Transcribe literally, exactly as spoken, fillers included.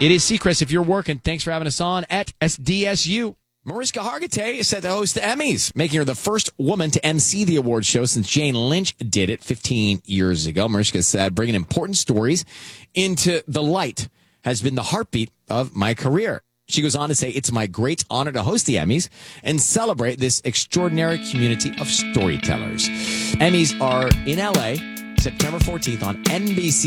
It is Seacrest. If you're working, thanks for having us on at S D S U. Mariska Hargitay is set to host the Emmys, making her the first woman to emcee the award show since Jane Lynch did it fifteen years ago. Mariska said, bringing important stories into the light has been the heartbeat of my career. She goes on to say, it's my great honor to host the Emmys and celebrate this extraordinary community of storytellers. Emmys are in L A, September fourteenth on N B C.